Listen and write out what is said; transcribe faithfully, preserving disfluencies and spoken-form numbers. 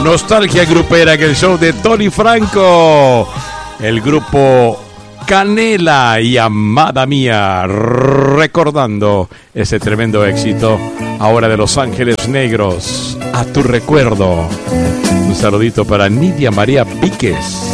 nostalgia grupera, que el show de Tony Franco, el grupo Canela y Amada Mía, recordando ese tremendo éxito ahora de Los Ángeles Negros, A Tu Recuerdo. Un saludito para Nidia María Víquez.